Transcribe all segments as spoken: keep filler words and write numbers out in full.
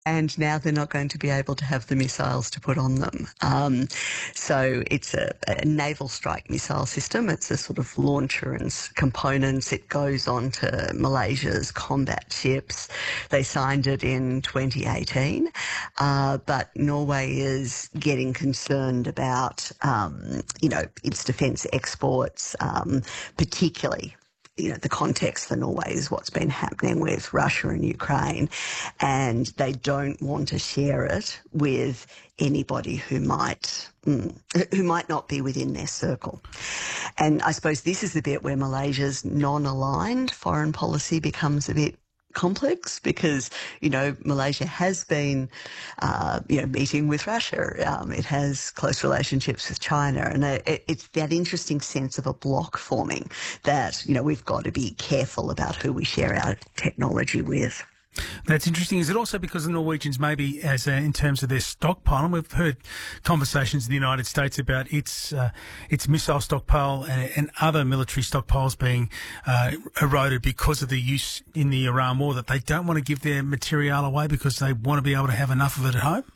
and now they're not going to be able to have the missiles to put on them. Um, so it's a, a naval strike missile system. It's a sort of launcher and components. It goes on to Malaysia's combat ships. They signed it in twenty eighteen, uh, but Norway is getting concerned about, um, you know, its defence exports, um, particularly you know, the context for Norway is what's been happening with Russia and Ukraine, and they don't want to share it with anybody who might mm, who might not be within their circle. And I suppose this is the bit where Malaysia's non-aligned foreign policy becomes a bit complex because, you know, Malaysia has been, uh, you know, meeting with Russia. Um, it has close relationships with China. And it, it's that interesting sense of a block forming that, you know, we've got to be careful about who we share our technology with. That's interesting. Is it also because the Norwegians maybe, as uh, in terms of their stockpile, and we've heard conversations in the United States about its uh, its missile stockpile and, and other military stockpiles being uh, eroded because of the use in the Iran war, that they don't want to give their material away because they want to be able to have enough of it at home?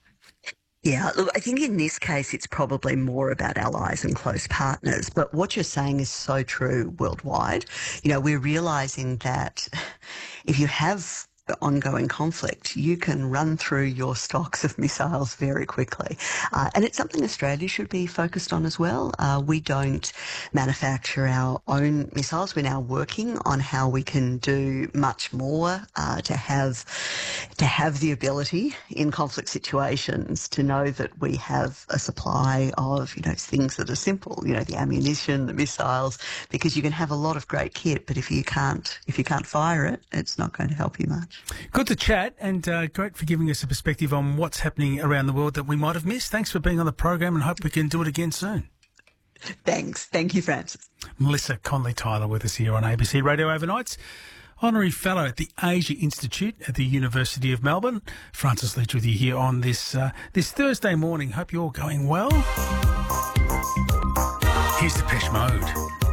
Yeah, look, I think in this case it's probably more about allies and close partners. But what you're saying is so true worldwide. You know, we're realising that if you have ongoing conflict, you can run through your stocks of missiles very quickly. Uh, and it's something Australia should be focused on as well. Uh, we don't manufacture our own missiles. We're now working on how we can do much more uh, to have to have the ability in conflict situations to know that we have a supply of, you know, things that are simple, you know, the ammunition, the missiles, because you can have a lot of great kit, but if you can't if you can't fire it, it's not going to help you much. Good to chat, and uh, great for giving us a perspective on what's happening around the world that we might have missed. Thanks for being on the program, and hope we can do it again soon. Thanks. Thank you, Francis. Melissa Conley-Tyler with us here on A B C Radio Overnights. Honorary Fellow at the Asia Institute at the University of Melbourne. Francis Leach with you here on this uh, this Thursday morning. Hope you're all going well. Here's Depeche Mode.